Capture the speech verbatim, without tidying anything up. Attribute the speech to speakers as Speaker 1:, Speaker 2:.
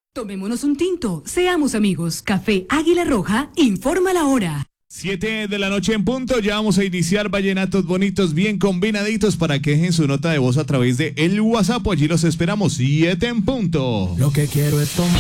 Speaker 1: Tomémonos un tinto, seamos amigos. Café Águila Roja, informa la hora.
Speaker 2: Siete de la noche en punto, ya vamos a iniciar vallenatos bonitos, bien combinaditos para que dejen su nota de voz a través de el WhatsApp, allí los esperamos, siete en punto.
Speaker 3: Lo que quiero es tomar.